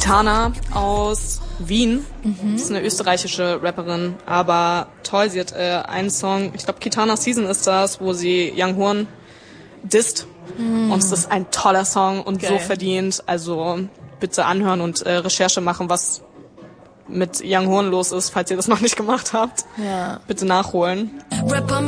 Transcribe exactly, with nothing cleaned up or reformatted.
Kitana aus Wien. Mhm. Das ist eine österreichische Rapperin, aber toll. Sie hat äh, einen Song, ich glaube Kitana Season ist das, wo sie Young Horn disst. Mhm. Und es ist ein toller Song und Geil. So verdient. Also bitte anhören und äh, Recherche machen, was mit Young Horn los ist, falls ihr das noch nicht gemacht habt. Ja. Bitte nachholen. Rapper